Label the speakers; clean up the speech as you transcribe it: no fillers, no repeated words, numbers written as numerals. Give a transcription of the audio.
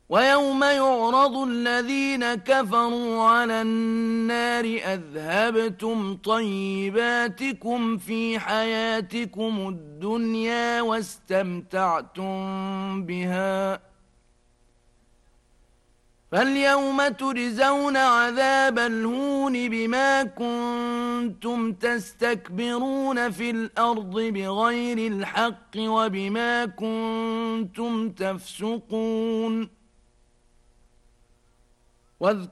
Speaker 1: ويوم يعرض الذين كفروا على النار أذهبتم طيباتكم في حياتكم الدنيا واستمتعتم بها فاليوم تجزون عذاب الهون بما كنتم تستكبرون في الأرض بغير الحق وبما كنتم تفسقون واذكروا